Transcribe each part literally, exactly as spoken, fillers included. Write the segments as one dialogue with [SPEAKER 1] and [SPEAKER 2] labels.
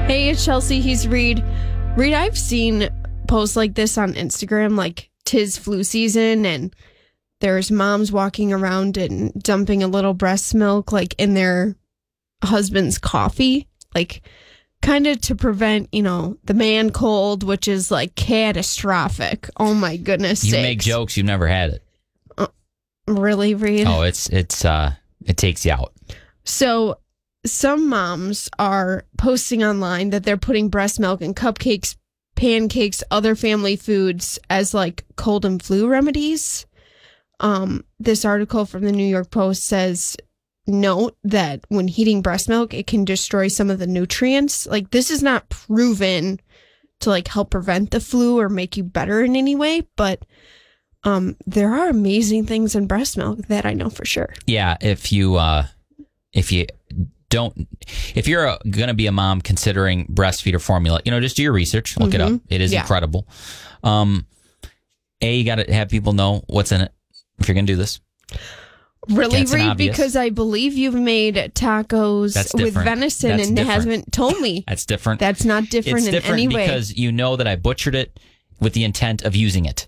[SPEAKER 1] Hey, it's Chelsea. He's Reed. Reed, I've seen posts like this on Instagram, like 'tis flu season, and there's moms walking around and dumping a little breast milk like in their husband's coffee, like kind of to prevent, you know, the man cold, which is like catastrophic. Oh my goodness
[SPEAKER 2] You
[SPEAKER 1] sakes.
[SPEAKER 2] make jokes, you've never had it.
[SPEAKER 1] Uh, really, Reed?
[SPEAKER 2] Oh, it's it's uh it takes you out.
[SPEAKER 1] So some moms are posting online that they're putting breast milk in cupcakes, pancakes, other family foods as like cold and flu remedies. Um, this article from the New York Post says, note that when heating breast milk, it can destroy some of the nutrients. Like, this is not proven to like help prevent the flu or make you better in any way, but um, there are amazing things in breast milk that I know for sure.
[SPEAKER 2] Yeah, if you uh if you don't if you're going to be a mom considering breastfeed or formula, you know, just do your research, look
[SPEAKER 1] Mm-hmm.
[SPEAKER 2] it up. It is
[SPEAKER 1] Yeah.
[SPEAKER 2] incredible. Um A, you got to have people know what's in it if you're going to do this.
[SPEAKER 1] Really,
[SPEAKER 2] That's an
[SPEAKER 1] Reed,
[SPEAKER 2] obvious.
[SPEAKER 1] because I believe you've made tacos
[SPEAKER 2] That's
[SPEAKER 1] with
[SPEAKER 2] different.
[SPEAKER 1] venison
[SPEAKER 2] That's
[SPEAKER 1] and
[SPEAKER 2] different.
[SPEAKER 1] hasn't told me.
[SPEAKER 2] That's different.
[SPEAKER 1] That's not different
[SPEAKER 2] it's
[SPEAKER 1] in
[SPEAKER 2] different
[SPEAKER 1] any way.
[SPEAKER 2] because you know that I butchered it with the intent of using it.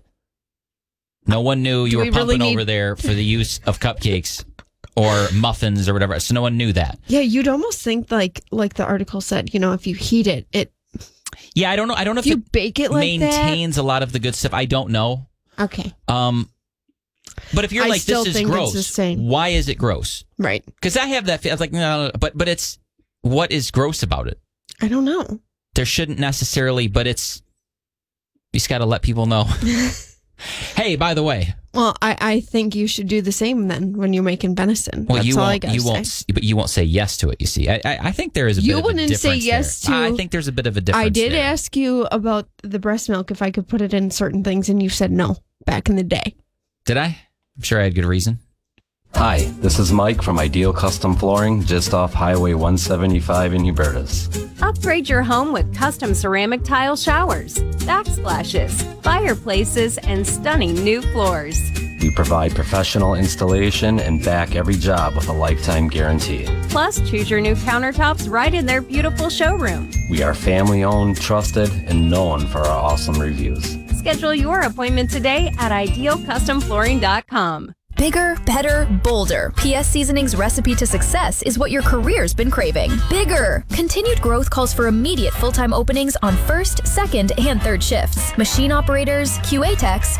[SPEAKER 2] No one knew you
[SPEAKER 1] Do
[SPEAKER 2] were
[SPEAKER 1] we really
[SPEAKER 2] pumping
[SPEAKER 1] need-
[SPEAKER 2] over there for the use of cupcakes or muffins or whatever. So no one knew that.
[SPEAKER 1] Yeah, you'd almost think like like the article said, you know, if you heat it, it
[SPEAKER 2] Yeah, I don't know. I don't know
[SPEAKER 1] if
[SPEAKER 2] if
[SPEAKER 1] you
[SPEAKER 2] it
[SPEAKER 1] bake it like
[SPEAKER 2] maintains a lot of the good stuff. I don't know.
[SPEAKER 1] that. Okay,
[SPEAKER 2] Um, but if you're
[SPEAKER 1] I
[SPEAKER 2] like,
[SPEAKER 1] still
[SPEAKER 2] this is
[SPEAKER 1] think it's
[SPEAKER 2] gross,
[SPEAKER 1] the same.
[SPEAKER 2] why is it gross?
[SPEAKER 1] right.
[SPEAKER 2] Because I have that. I was like, no, but but it's what is gross about it?
[SPEAKER 1] I don't know.
[SPEAKER 2] There shouldn't necessarily, but it's you just got to let people know. Hey, by the way,
[SPEAKER 1] Well, I, I think you should do the same then when you're making venison.
[SPEAKER 2] well,
[SPEAKER 1] That's
[SPEAKER 2] you
[SPEAKER 1] all I
[SPEAKER 2] won't,
[SPEAKER 1] gotta
[SPEAKER 2] you
[SPEAKER 1] say.
[SPEAKER 2] won't, s- but you won't say yes to it. You see, I, I, I think there is a
[SPEAKER 1] You
[SPEAKER 2] bit of a
[SPEAKER 1] wouldn't say
[SPEAKER 2] difference
[SPEAKER 1] yes
[SPEAKER 2] there.
[SPEAKER 1] to-
[SPEAKER 2] I think there's a bit of a difference.
[SPEAKER 1] I did
[SPEAKER 2] there.
[SPEAKER 1] ask you about the breast milk if I could put it in certain things, and you said no back in the day.
[SPEAKER 2] Did I? I'm sure I had good reason.
[SPEAKER 3] Hi, this is Mike from Ideal Custom Flooring, just off Highway one seventy-five in Hubertus.
[SPEAKER 4] Upgrade your home with custom ceramic tile showers, backsplashes, fireplaces, and stunning new floors.
[SPEAKER 3] We provide professional installation and back every job with a lifetime guarantee.
[SPEAKER 4] Plus, choose your new countertops right in their beautiful showroom.
[SPEAKER 3] We are family owned, trusted, and known for our awesome reviews.
[SPEAKER 4] Schedule your appointment today at ideal custom flooring dot com.
[SPEAKER 5] Bigger, better, bolder. P S Seasoning's recipe to success is what your career's been craving. Bigger! Continued growth calls for immediate full-time openings on first, second, and third shifts. Machine operators, Q A techs,